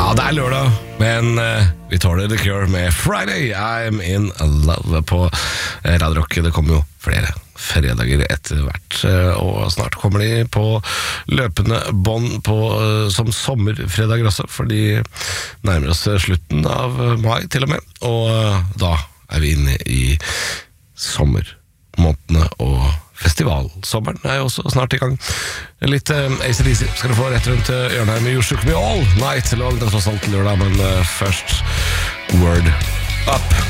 Ja, det lørdag, men vi tåler The Cure med Friday, I'm in love på Radio Rock. Det kommer jo flere fredager etter hvert, og snart kommer de på løpende bånd som sommerfredager også, for de nærmer oss slutten av mai til og med, og da vi inne i sommermånedene, og festivalsommeren jo også snart i gang. Litt AC/DC skal du få rett rundt hjørnet her med You Shook Me All Night. Det er tross alt lørdag, men først Word Up.